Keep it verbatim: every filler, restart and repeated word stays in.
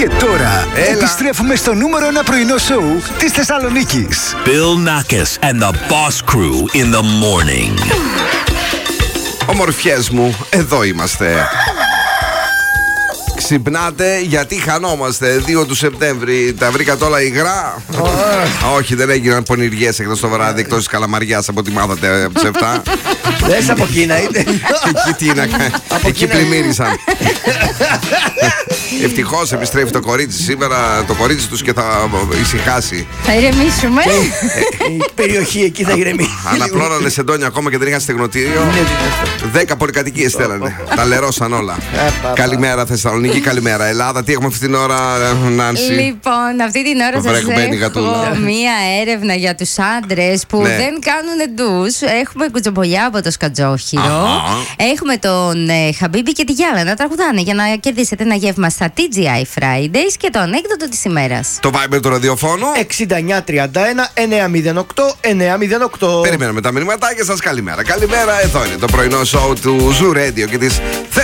Και τώρα Έλα. επιστρέφουμε στο νούμερο ένα πρωινό σοου της Θεσσαλονίκης. Bill Nackis and the Boss Crew in the morning. Ομορφιές μου, εδώ είμαστε. Ξυπνάτε γιατί χανόμαστε. δύο του Σεπτέμβρη. Τα βρήκατε όλα υγρά. Όχι, δεν έγιναν πονηριές εκτός το βράδυ, εκτός της καλαμαριάς από ό,τι μάθατε από τις επτά. Δες από Κίνα είτε. Εκεί τι να κάνει. Εκεί πλημμύρισαν. Ευτυχώς επιστρέφει το κορίτσι σήμερα, το κορίτσι τους, και θα ησυχάσει. Θα ηρεμήσουμε. Η περιοχή εκεί θα ηρεμήσει. Αναπλώνανε σεντόνια ακόμα και δεν είχαν στεγνοτήριο. Δέκα πολυκατοικίες στέλνανε. Τα λερώσαν όλα. Καλημέρα Θεσσαλονίκη, καλημέρα Ελλάδα. Τι έχουμε αυτή την ώρα, Νάνση? Λοιπόν, αυτή την ώρα σας Βρεγμένη έχω γατούλα. μία έρευνα για τους άντρες που Ναι. δεν κάνουν ντους. Έχουμε κουτσομπολιά από το Σκατζόχυρο. Αχα. Έχουμε τον ε, Χαμπίμπι και τη Γιάλα να τραγουδάνε για να κερδίσετε ένα γεύμα στα τι τζι άι Fridays και το ανέκδοτο της ημέρας. Το Viber του ραδιοφώνου. εξήντα εννιά τριάντα ένα εννιακόσια οκτώ εννιακόσια οκτώ. Περιμένουμε τα μηνυματάκια σας. Καλημέρα. Καλημέρα, εδώ είναι το πρωινό σοου του Zoo Radio και της